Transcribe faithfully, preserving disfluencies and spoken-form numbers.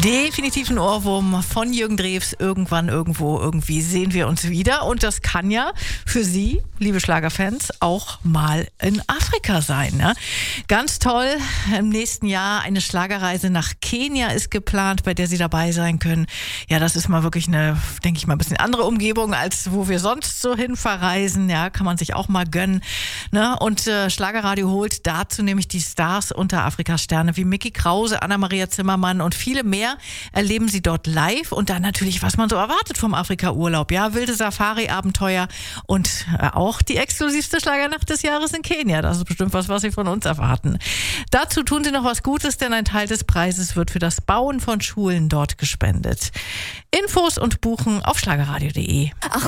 Definitiv ein Ohrwurm von Jürgen Drews. Irgendwann, irgendwo, irgendwie sehen wir uns wieder. Und das kann ja für Sie, liebe Schlagerfans, auch mal in Afrika sein. Ne? Ganz toll. Im nächsten Jahr eine Schlagerreise nach Kenia ist geplant, bei der Sie dabei sein können. Ja, das ist mal wirklich eine, denke ich mal, ein bisschen andere Umgebung, als wo wir sonst so hin verreisen. Ja, kann man sich auch mal gönnen. Ne? Und äh, Schlagerradio holt dazu nämlich die Stars unter Afrikas Sterne wie Micky Krause, Anna-Maria Zimmermann und viele mehr. Erleben Sie dort live und dann natürlich, was man so erwartet vom Afrika-Urlaub. Ja, wilde Safari-Abenteuer und äh, auch die exklusivste Schlagernacht des Jahres in Kenia. Das ist bestimmt was, was Sie von uns erwarten. Dazu tun Sie noch was Gutes, denn ein Teil des Preises wird für das Bauen von Schulen dort gespendet. Infos und Buchen auf schlagerradio punkt de.